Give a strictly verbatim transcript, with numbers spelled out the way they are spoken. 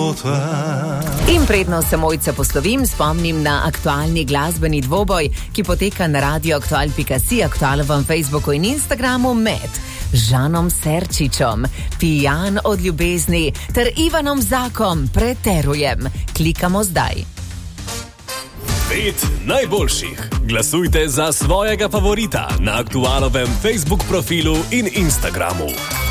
života. In predno se mojca poslovim, spomnim na aktualni glasbeni dvoboj, ki poteka na radio aktual pika si, aktualovem Facebooku in Instagramu med Žanom Serčičem, Pijan od ljubezni, ter Ivanom Zakom, Preterujem. Klikamo zdaj. Pet najboljših. Glasujte za svojega favorita na aktualovem Facebook profilu in Instagramu.